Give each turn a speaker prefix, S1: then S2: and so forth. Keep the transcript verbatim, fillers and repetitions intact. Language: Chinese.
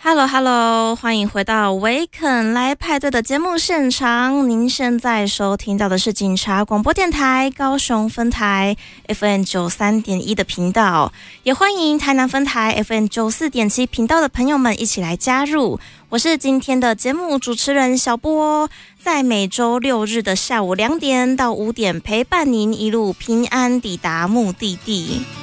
S1: Hello Hello， 欢迎回到维肯来派对的节目现场。您现在收听到的是警察广播电台高雄分台 F M 九十三点一 的频道，也欢迎台南分台 F M 九十四点七 频道的朋友们一起来加入。我是今天的节目主持人小波，在每周六日的下午两点到五点陪伴您一路平安抵达目的地。